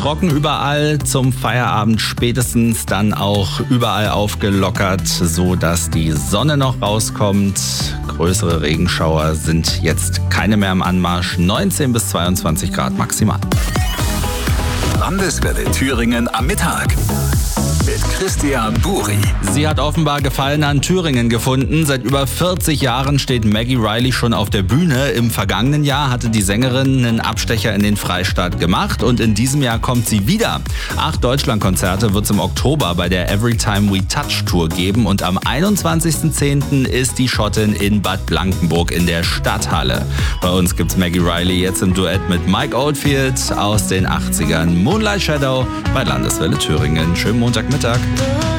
trocken überall, zum Feierabend spätestens dann auch überall aufgelockert, so dass die Sonne noch rauskommt. Größere Regenschauer sind jetzt keine mehr im Anmarsch. 19 bis 22 Grad maximal. Landeswelle Thüringen am Mittag mit Christian Buri. Sie hat offenbar Gefallen an Thüringen gefunden. Seit über 40 Jahren steht Maggie Reilly schon auf der Bühne. Im vergangenen Jahr hatte die Sängerin einen Abstecher in den Freistaat gemacht und in diesem Jahr kommt sie wieder. 8 Deutschlandkonzerte wird es im Oktober bei der Everytime We Touch Tour geben und am 21.10. ist die Schottin in Bad Blankenburg in der Stadthalle. Bei uns gibt's Maggie Reilly jetzt im Duett mit Mike Oldfield aus den 80ern. Moonlight Shadow bei Landeswelle Thüringen. Schönen Montagmittag.